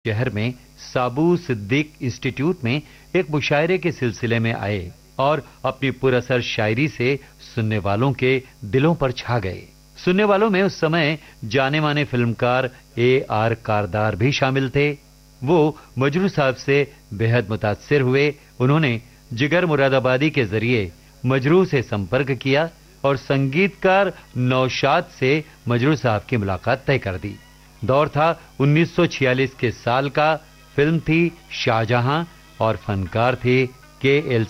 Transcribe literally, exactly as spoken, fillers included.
शहर में साबू सिद्दीक इंस्टीट्यूट में एक मुशायरे के सिलसिले में आए और अपनी पुरअसर शायरी से सुनने वालों के दिलों पर छा गए। सुनने वालों में उस समय जाने माने फिल्मकार ए आर कारदार भी शामिल थे। वो मजरू साहब से बेहद मुतासिर हुए। उन्होंने जिगर मुरादाबादी के जरिए मजरू से संपर्क किया और संगीतकार नौशाद से मजरू साहब की मुलाकात तय कर दी। दौर था उन्नीस सौ छियालीस के साल का। फिल्म थी शाहजहां और फनकार थे के एल